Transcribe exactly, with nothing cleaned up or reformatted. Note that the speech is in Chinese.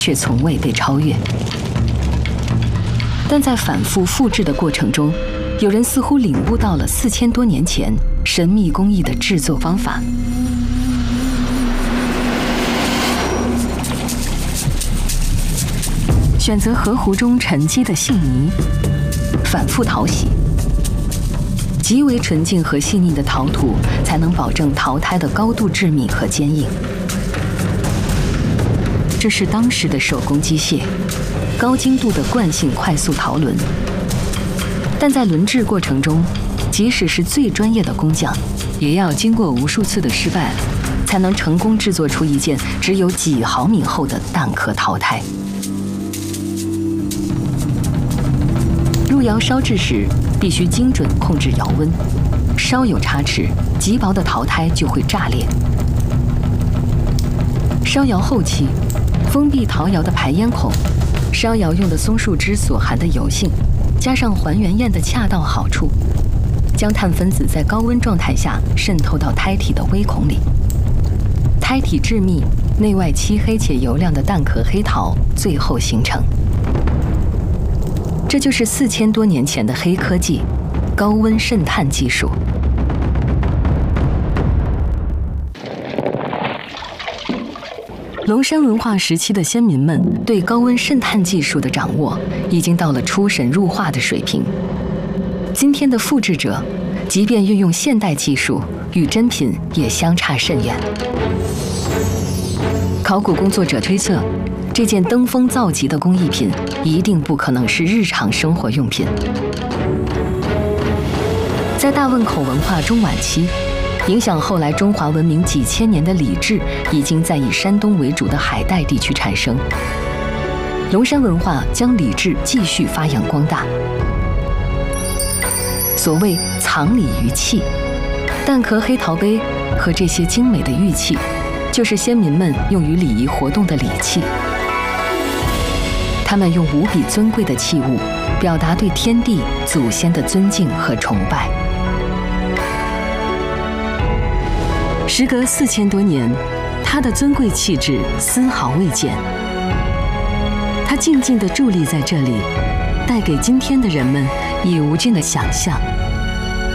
却从未被超越。但在反复复制的过程中，有人似乎领悟到了四千多年前神秘工艺的制作方法。选择河湖中沉积的细泥，反复淘洗，极为纯净和细腻的陶土才能保证陶胎的高度致密和坚硬。这是当时的手工机械，高精度的惯性快速陶轮。但在轮制过程中，即使是最专业的工匠，也要经过无数次的失败，才能成功制作出一件只有几毫米厚的蛋壳陶胎。入窑烧制时，必须精准控制窑温，稍有差池，极薄的陶胎就会炸裂。烧窑后期，封闭陶窑的排烟孔，烧窑用的松树枝所含的油性，加上还原焰的恰到好处，将碳分子在高温状态下渗透到胎体的微孔里。胎体致密，内外漆黑且油亮的蛋壳黑陶最后形成。这就是四千多年前的黑科技——高温渗碳技术。龙山文化时期的先民们对高温渗碳技术的掌握，已经到了出神入化的水平。今天的复制者，即便运用现代技术，与真品也相差甚远。考古工作者推测，这件登峰造极的工艺品一定不可能是日常生活用品。在大汶口文化中晚期，影响后来中华文明几千年的礼制，已经在以山东为主的海带地区产生。龙山文化将礼制继续发扬光大。所谓藏礼于器，蛋壳黑陶杯和这些精美的玉器，就是先民们用于礼仪活动的礼器。他们用无比尊贵的器物，表达对天地祖先的尊敬和崇拜。时隔四千多年，它的尊贵气质丝毫未减。它静静地伫立在这里，带给今天的人们以无尽的想象